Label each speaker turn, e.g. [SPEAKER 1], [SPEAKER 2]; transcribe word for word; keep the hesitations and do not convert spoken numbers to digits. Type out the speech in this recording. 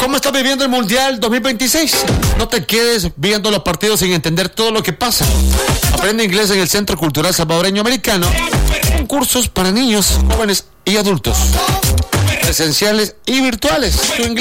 [SPEAKER 1] ¿Cómo estás viviendo el Mundial dos mil veintiséis? No te quedes viendo los partidos sin entender todo lo que pasa. Aprende inglés en el Centro Cultural Salvadoreño Americano. Con cursos para niños, jóvenes y adultos, presenciales y virtuales. Tu inglés